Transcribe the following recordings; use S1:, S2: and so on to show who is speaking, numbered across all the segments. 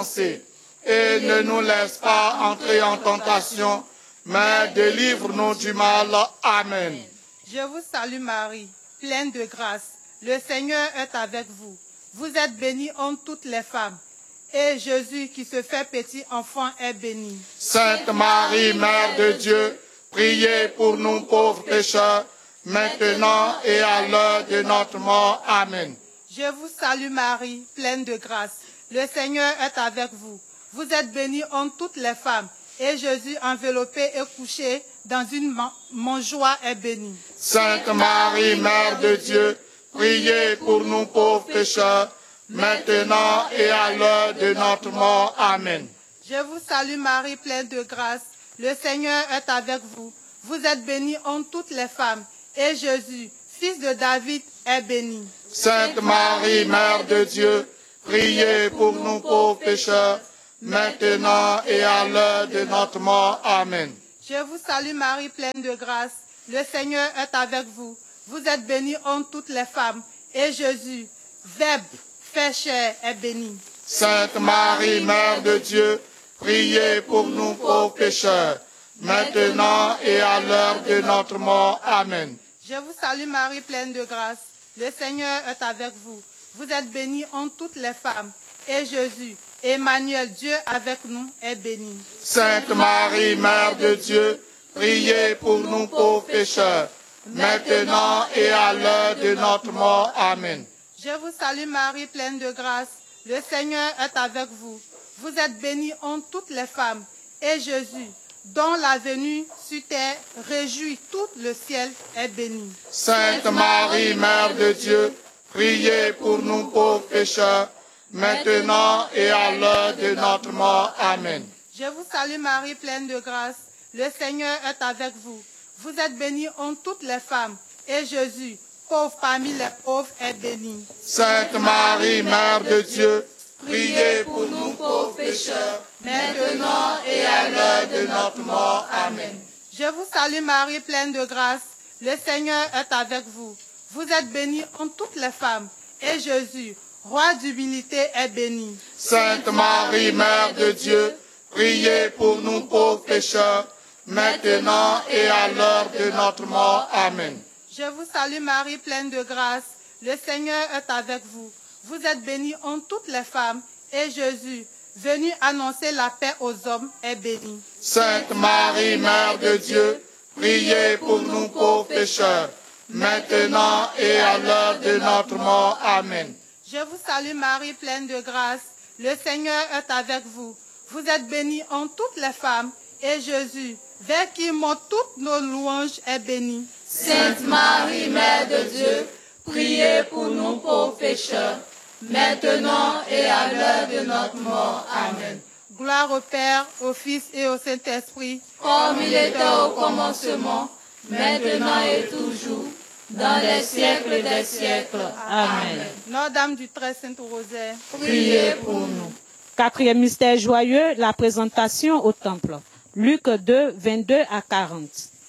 S1: et ne nous laisse pas entrer en tentation, mais délivre-nous du mal. Amen.
S2: Je vous salue Marie, pleine de grâce. Le Seigneur est avec vous. Vous êtes bénie entre toutes les femmes. Et Jésus, qui se fait petit enfant, est béni.
S1: Sainte Marie, Mère de Dieu, priez pour nous pauvres pécheurs, maintenant et à l'heure de notre mort. Amen.
S2: Je vous salue Marie, pleine de grâce. Le Seigneur est avec vous. Vous êtes bénie entre toutes les femmes. Et Jésus, enveloppé et couché dans une mangeoire, est béni.
S1: Sainte Marie, Mère de Dieu, priez pour nous pauvres pécheurs, maintenant et à l'heure de notre mort. Amen.
S2: Je vous salue Marie, pleine de grâce. Le Seigneur est avec vous. Vous êtes bénie entre toutes les femmes. Et Jésus, fils de David, est béni.
S1: Sainte Marie, Mère de Dieu, priez pour nous pauvres pécheurs, maintenant et à l'heure de notre mort. Amen.
S2: Je vous salue Marie, pleine de grâce. Le Seigneur est avec vous. Vous êtes bénie entre toutes les femmes. Et Jésus, Verbe fait chair, est béni.
S1: Sainte Marie, Mère de Dieu, priez pour nous pauvres pécheurs, maintenant et à l'heure de notre mort. Amen.
S2: Je vous salue Marie, pleine de grâce. Le Seigneur est avec vous. Vous êtes bénie entre toutes les femmes. Et Jésus, Emmanuel, Dieu avec nous, est béni.
S1: Sainte Marie, Mère de Dieu, priez pour nous pauvres pécheurs, maintenant et à l'heure de notre mort. Amen.
S2: Je vous salue Marie, pleine de grâce. Le Seigneur est avec vous. Vous êtes bénie entre toutes les femmes. Et Jésus, dont la venue sur terre réjouit tout le ciel, est béni.
S1: Sainte Marie, Mère de Dieu, priez pour nous pauvres pécheurs, maintenant et à l'heure de notre mort. Amen.
S2: Je vous salue Marie, pleine de grâce. Le Seigneur est avec vous. Vous êtes bénie entre toutes les femmes. Et Jésus, pauvre parmi les pauvres, est béni.
S1: Sainte Marie, Mère de Dieu, priez pour nous pauvres pécheurs, maintenant et à l'heure de notre mort. Amen.
S2: Je vous salue Marie, pleine de grâce. Le Seigneur est avec vous. Vous êtes bénie entre toutes les femmes. Et Jésus, Roi d'humilité, est béni.
S1: Sainte Marie, Mère de Dieu, priez pour nous pauvres pécheurs, maintenant et à l'heure de notre mort. Amen.
S2: Je vous salue Marie, pleine de grâce. Le Seigneur est avec vous. Vous êtes bénie entre toutes les femmes. Et Jésus, venu annoncer la paix aux hommes, est béni.
S1: Sainte Marie, Mère de Dieu, priez pour nous pauvres pécheurs, maintenant et à l'heure de notre mort. Amen.
S2: Je vous salue Marie, pleine de grâce. Le Seigneur est avec vous. Vous êtes bénie entre toutes les femmes. Et Jésus, vers qui montent toutes nos louanges, est béni.
S3: Sainte Marie, Mère de Dieu, priez pour nous pauvres pécheurs, maintenant et à l'heure de notre mort. Amen.
S2: Gloire au Père, au Fils et au Saint-Esprit,
S3: comme il était au commencement, maintenant et toujours, dans les siècles des siècles. Amen.
S2: Notre-Dame du Très Saint Rosaire,
S3: priez pour nous.
S4: Quatrième mystère joyeux, la présentation au temple. Luc 2, 22 à 40.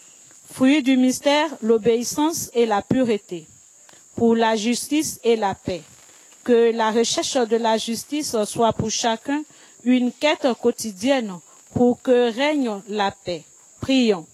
S4: Fruit du mystère, l'obéissance et la pureté. Pour la justice et la paix. Que la recherche de la justice soit pour chacun une quête quotidienne pour que règne la paix. Prions.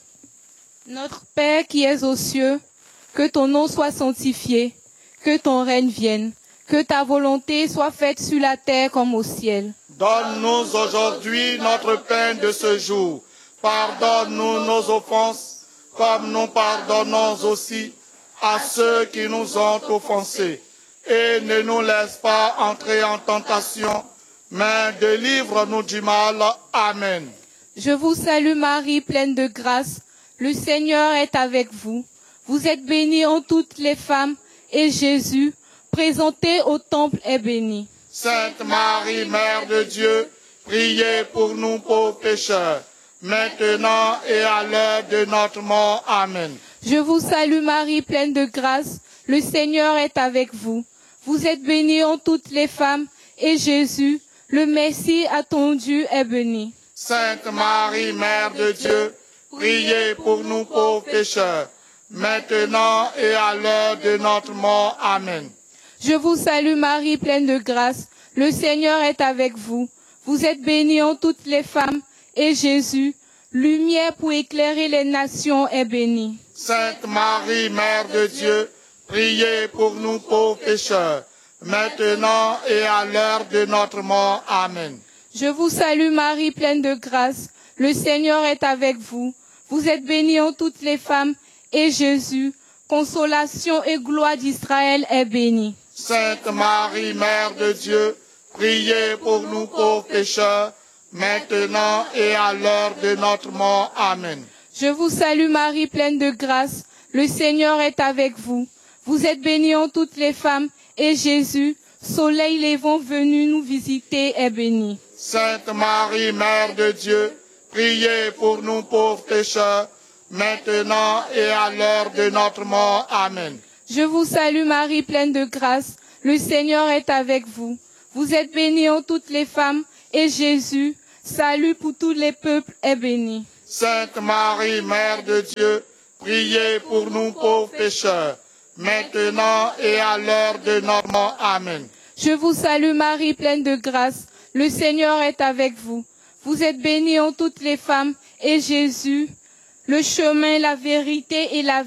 S5: Notre Père qui es aux cieux, que ton nom soit sanctifié, que ton règne vienne, que ta volonté soit faite sur la terre comme au ciel.
S1: Donne-nous aujourd'hui notre pain de ce jour. Pardonne-nous nos offenses, comme nous pardonnons aussi à ceux qui nous ont offensés. Et ne nous laisse pas entrer en tentation, mais délivre-nous du mal. Amen.
S5: Je vous salue Marie, pleine de grâce. Le Seigneur est avec vous. Vous êtes bénie en toutes les femmes, et Jésus, présenté au temple, est béni.
S1: Sainte Marie, Mère de Dieu, priez pour nous pauvres pécheurs, maintenant et à l'heure de notre mort. Amen.
S5: Je vous salue Marie, pleine de grâce. Le Seigneur est avec vous. Vous êtes bénie en toutes les femmes, et Jésus, le Messie attendu, est béni.
S1: Sainte Marie, Mère de Dieu, priez pour nous pauvres pécheurs, maintenant et à l'heure de notre mort. Amen.
S5: Je vous salue Marie, pleine de grâce. Le Seigneur est avec vous. Vous êtes bénie en toutes les femmes, et Jésus, lumière pour éclairer les nations, est béni.
S1: Sainte Marie, Mère de Dieu, priez pour nous pauvres pécheurs, maintenant et à l'heure de notre mort. Amen.
S5: Je vous salue Marie, pleine de grâce. Le Seigneur est avec vous. Vous êtes bénie en toutes les femmes, et Jésus, consolation et gloire d'Israël, est béni.
S1: Sainte Marie, Mère de Dieu, priez pour nous pauvres pécheurs, maintenant et à l'heure de notre mort. Amen.
S5: Je vous salue Marie, pleine de grâce. Le Seigneur est avec vous. Vous êtes bénie en toutes les femmes, et Jésus, soleil levant venu nous visiter, est béni.
S1: Sainte Marie, Mère de Dieu, priez pour nous pauvres pécheurs, maintenant et à l'heure de notre mort. Amen.
S5: Je vous salue Marie, pleine de grâce. Le Seigneur est avec vous. Vous êtes bénie en toutes les femmes, et Jésus, salut pour tous les peuples, est béni.
S1: Sainte Marie, Mère de Dieu, priez pour nous pauvres pécheurs, maintenant et à l'heure de notre mort. Amen.
S5: Je vous salue Marie, pleine de grâce. Le Seigneur est avec vous. Vous êtes bénie en toutes les femmes, et Jésus, le chemin, la vérité et la